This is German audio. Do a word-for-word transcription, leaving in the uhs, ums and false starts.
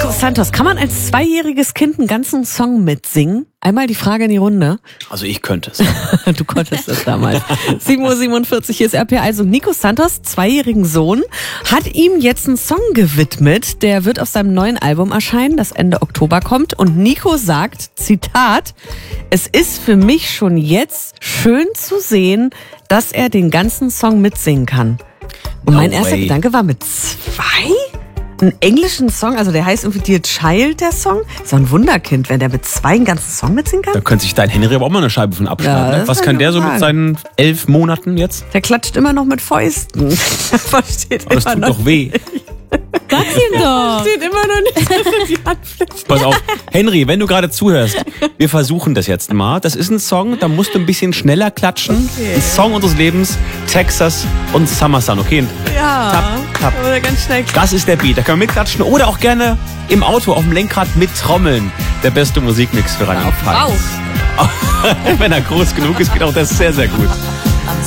Nico Santos, kann man als zweijähriges Kind einen ganzen Song mitsingen? Einmal die Frage in die Runde. Also ich könnte es. Du konntest es damals. sieben Uhr siebenundvierzig, hier ist R P A. Also Nico Santos, zweijährigen Sohn, hat ihm jetzt einen Song gewidmet. Der wird auf seinem neuen Album erscheinen, das Ende Oktober kommt. Und Nico sagt, Zitat, es ist für mich schon jetzt schön zu sehen, dass er den ganzen Song mitsingen kann. Und mein No erster way. Gedanke war, mit zwei? Einen englischen Song, also der heißt irgendwie Dear Child, der Song. Ist doch ein Wunderkind, wenn der mit zwei einen ganzen Song mitsingen kann. Da könnte sich dein Henry aber auch mal eine Scheibe von abschneiden. Ja, ne? das Was kann kann ich der so sagen. mit seinen elf Monaten jetzt? Der klatscht immer noch mit Fäusten. Versteht Aber das immer tut noch doch weh. Sag's ihm doch. Steht immer noch nicht, dass er die Hand fliegt. Pass auf, Henry, wenn du gerade zuhörst, wir versuchen das jetzt mal. Das ist ein Song, da musst du ein bisschen schneller klatschen. Okay. Ein Song unseres Lebens, Texas und Summer Sun, okay? Ja, Tap, tap. aber ganz schnell. Das ist der Beat, da können wir mitklatschen oder auch gerne im Auto auf dem Lenkrad mittrommeln. Der beste Musikmix für Rheinland-Pfalz. Wenn er groß genug ist, geht auch das sehr, sehr gut.